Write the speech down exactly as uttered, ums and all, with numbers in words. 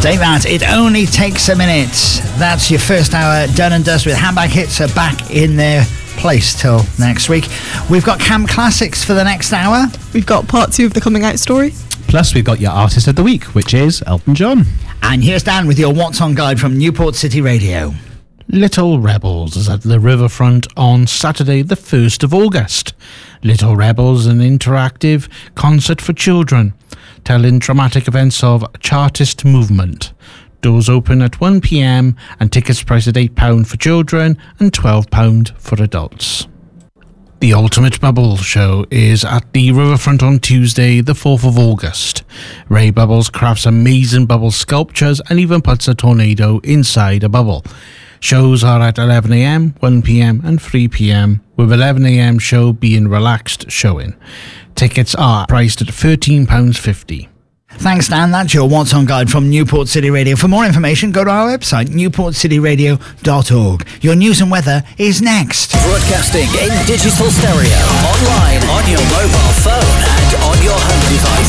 Take that, it only takes a minute. That's your first hour done and dust with Handbag Hits are back in their place till next week. We've got Camp Classics for the next hour. We've got part two of the coming out story. Plus, we've got your Artist of the Week, which is Elton John. And here's Dan with your What's On guide from Newport City Radio. Little Rebels is at the Riverfront on Saturday the first of August. Little Rebels, an interactive concert for children, telling dramatic events of Chartist movement. Doors open at one p.m. and tickets priced at eight pounds for children and twelve pounds for adults. The Ultimate Bubble Show is at the Riverfront on Tuesday, the fourth of August. Ray Bubbles crafts amazing bubble sculptures and even puts a tornado inside a bubble. Shows are at eleven a.m, one p.m. and three p.m, with eleven a.m. show being relaxed showing. Tickets are priced at thirteen pounds fifty. Thanks, Dan. That's your What's On guide from Newport City Radio. For more information, go to our website, newport city radio dot org. Your news and weather is next. Broadcasting in digital stereo, online, on your mobile phone and on your home device.